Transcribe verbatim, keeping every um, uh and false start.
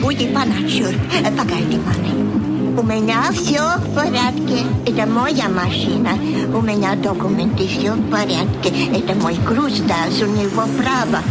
Уйди поначур. Погоди, мама. У меня все в порядке. Это моя машина. У меня документы все в порядке. Это мой груз, да, у него право.